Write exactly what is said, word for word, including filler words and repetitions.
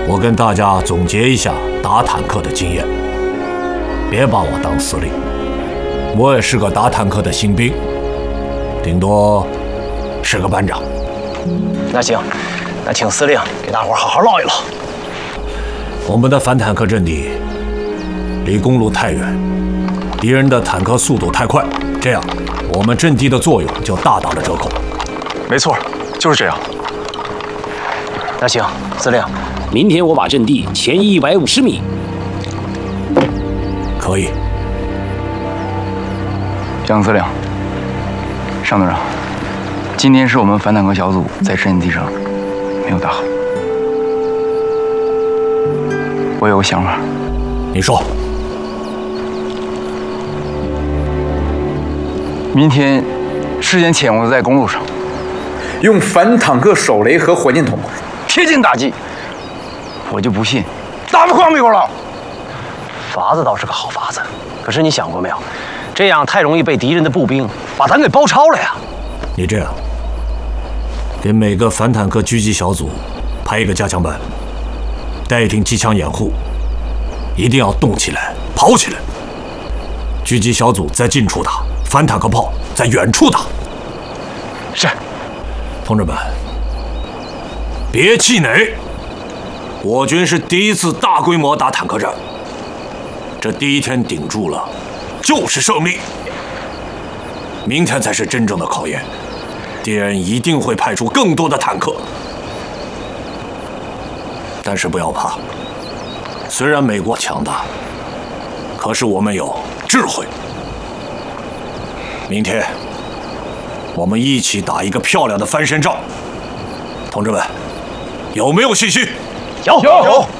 我跟大家总结一下打坦克的经验，别把我当司令，我也是个打坦克的新兵，顶多是个班长。 那行，那请司令给大伙好好唠一唠。 我们的反坦克阵地离公路太远，敌人的坦克速度太快，这样我们阵地的作用就大打了折扣。 没错，就是这样。 那行，司令， 明天我把阵地前移一百五十米。 可以。 江司令，尚队长，今天是我们反坦克小组在阵地上没有打好。我有个想法。 你说。 明天事先潜伏在公路上，用反坦克手雷和火箭筒贴近打击。我就不信打不过美国佬。 法子倒是个好法子，可是你想过没有，这样太容易被敌人的步兵把咱给包抄了呀。 你这样，给每个反坦克狙击小组派一个加强班，带一挺机枪掩护，一定要动起来，跑起来。狙击小组在近处打，反坦克炮在远处打。 是， 同志们，别气馁。我军是第一次大规模打坦克战，这第一天顶住了，就是胜利。明天才是真正的考验，敌人一定会派出更多的坦克。但是不要怕，虽然美国强大，可是我们有智慧。明天，我们一起打一个漂亮的翻身仗。同志们，有没有信心？ 有有。